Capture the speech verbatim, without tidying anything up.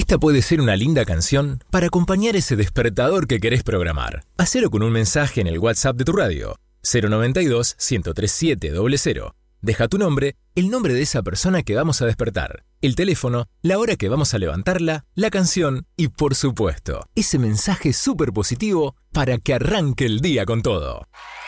Esta puede ser una linda canción para acompañar ese despertador que querés programar. Hacelo con un mensaje en el WhatsApp de tu radio, cero noventa y dos, ciento treinta y siete, cero cero. Deja tu nombre, el nombre de esa persona que vamos a despertar, el teléfono, la hora que vamos a levantarla, la canción y, por supuesto, ese mensaje súper positivo para que arranque el día con todo.